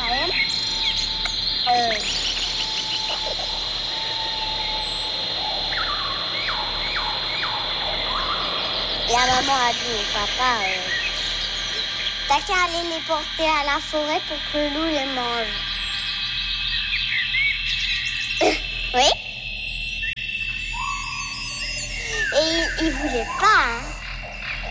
Raphaël. La maman a dit au papa, t'as qu'à aller les porter à la forêt pour que le loup les mange. Oui. Et il voulait pas, hein.